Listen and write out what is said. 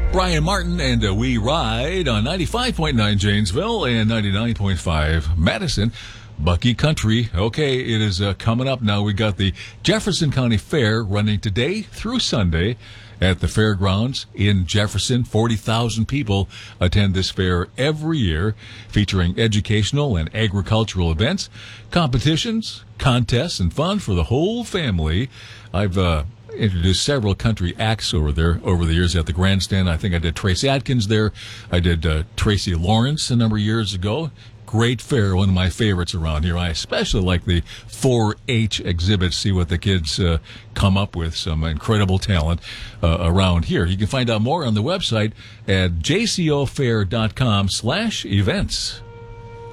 Brian Martin and We Ride on 95.9 Janesville and 99.5 Madison. Bucky Country. Okay, it is coming up now. We got the Jefferson County Fair running today through Sunday at the fairgrounds in Jefferson. 40,000 people attend this fair every year, featuring educational and agricultural events, competitions, contests, and fun for the whole family. I've introduced several country acts over there over the years at the grandstand. I think I did Tracy Atkins there. I did Tracy Lawrence a number of years ago. Great fair, one of my favorites around here. I especially like the 4-H exhibits, see what the kids come up with, some incredible talent around here. You can find out more on the website at jcofair.com/events.